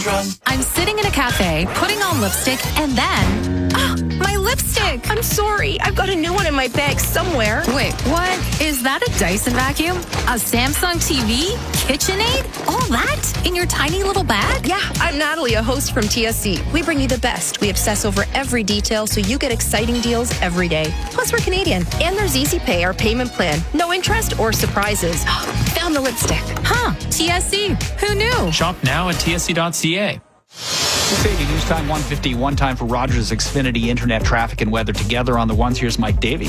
I'm sitting in a cafe, putting on lipstick, and then... my lipstick! I'm sorry. I've got a new one in my bag somewhere. Wait, what? Is that a Dyson vacuum? A Samsung TV? KitchenAid? All that? In your tiny little bag? Yeah, I'm Natalie, a host from TSC. We bring you the best. We obsess over every detail so you get exciting deals every day. Plus, we're Canadian. And there's Easy Pay, our payment plan. No interest or surprises. Found the lipstick. Huh, TSC. Who knew? Shop now at tsc.ca. 680 News Time 151. Time for Rogers Xfinity Internet traffic and weather together on the ones. Here's Mike Davey.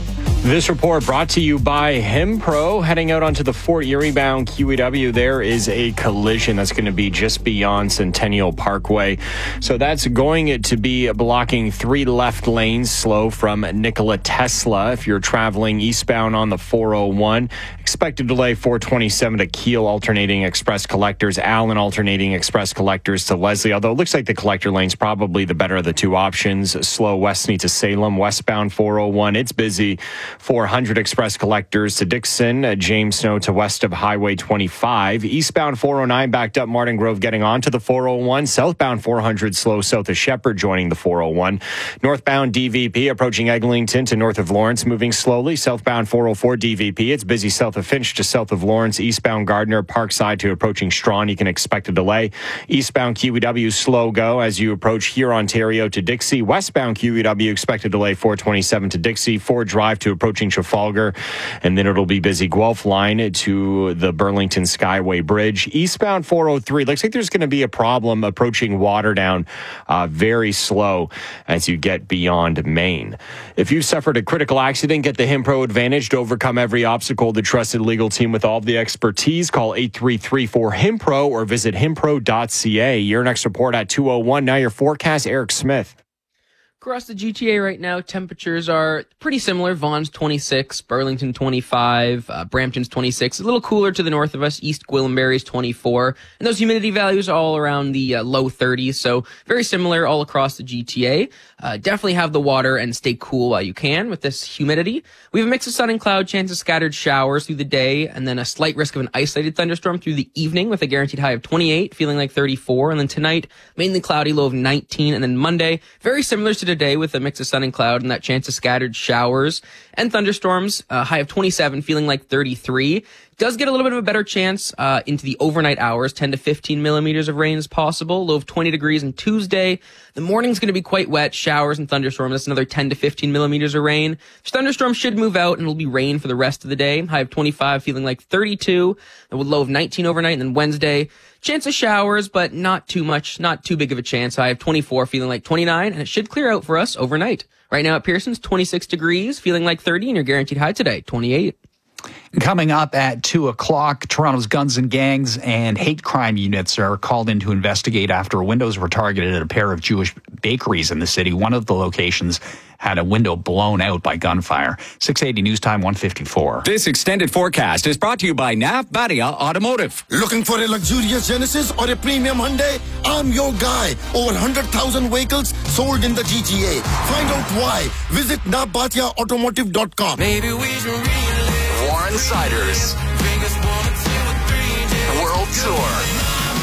This report brought to you by Himpro. Heading out onto the Fort Erie bound QEW, there is a collision that's going to be just beyond Centennial Parkway. So that's going to be blocking 3 left lanes slow from Nikola Tesla. If you're traveling eastbound on the 401, expected delay 427 to Kiel alternating express collectors, Allen alternating express collectors to Leslie. Although it looks like the collector lane's probably the better of the two options. Slow Westney to Salem, westbound 401. It's busy. 400 express collectors to Dixon, James Snow to west of Highway 25. Eastbound 409 backed up Martin Grove getting onto the 401. Southbound 400 slow south of Shepherd joining the 401. Northbound DVP approaching Eglinton to north of Lawrence moving slowly. Southbound 404 DVP. It's busy south of Finch to south of Lawrence. Eastbound Gardner Parkside to approaching Strawn. You can expect a delay. Eastbound QEW slow go as you approach here Ontario to Dixie. Westbound QEW expect a delay 427 to Dixie. Ford Drive to approaching Trafalgar, and then it'll be busy Guelph line to the Burlington Skyway Bridge. Eastbound 403, looks like there's going to be a problem approaching Waterdown, very slow as you get beyond Maine. If you suffered a critical accident, get the Himpro Advantage to overcome every obstacle. The trusted legal team with all of the expertise. Call 8334-HIMPRO or visit himpro.ca. Your next report at 2:01. Now your forecast, Eric Smith. Across the GTA right now, temperatures are pretty similar. Vaughan's 26, Burlington 25, Brampton's 26. A little cooler to the north of us. East Gwillimbury's 24. And those humidity values are all around the low 30s. So very similar all across the GTA. Definitely have the water and stay cool while you can with this humidity. We have a mix of sun and cloud, chance of scattered showers through the day, and then a slight risk of an isolated thunderstorm through the evening with a guaranteed high of 28, feeling like 34. And then tonight, mainly cloudy, low of 19. And then Monday, very similar to today with a mix of sun and cloud and that chance of scattered showers and thunderstorms, high of 27, feeling like 33. Does get a little bit of a better chance into the overnight hours. 10 to 15 millimeters of rain is possible. Low of 20 degrees on Tuesday. The morning's going to be quite wet. Showers and thunderstorms. That's another 10 to 15 millimeters of rain. Thunderstorms should move out and it'll be rain for the rest of the day. High of 25, feeling like 32. And with low of 19 overnight. And then Wednesday, chance of showers, but not too much, not too big of a chance. High of 24, feeling like 29. And it should clear out for us overnight. Right now at Pearson's, 26 degrees, feeling like 30. And your guaranteed high today, 28. Coming up at 2 o'clock, Toronto's guns and gangs and hate crime units are called in to investigate after windows were targeted at a pair of Jewish bakeries in the city. One of the locations had a window blown out by gunfire. 680 News Time 154. This extended forecast is brought to you by Navbadia Automotive. Looking for a luxurious Genesis or a premium Hyundai? I'm your guy. Over 100,000 vehicles sold in the GTA. Find out why. Visit navbatiaautomotive.com. Maybe we should really Warren Siders World Tour.